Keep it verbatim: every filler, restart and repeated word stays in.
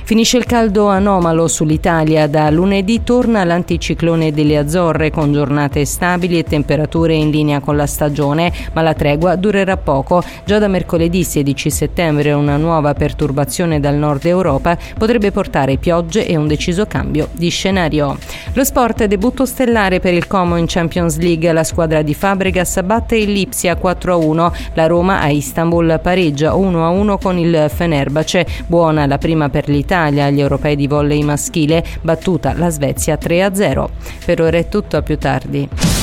Finisce il caldo anomalo sull'Italia. Da lunedì torna l'anticiclone delle Azzorre con giornate stabili e temperature in linea con la stagione, ma la tregua durerà poco. Già da mercoledì sedici settembre una nuova perturbazione dal nord Europa potrebbe portare piogge e un deciso cambio di scenario. Lo sport, debutto stellare per il Como in Champions League. La squadra di Fabregas batte il Lipsia quattro a uno. La Roma a Istanbul pareggia uno a uno con il Fenerbahce. Buona la prima per l'Italia agli europei di volley maschile, battuta la Svezia tre a zero. Per ora è tutto, a più tardi.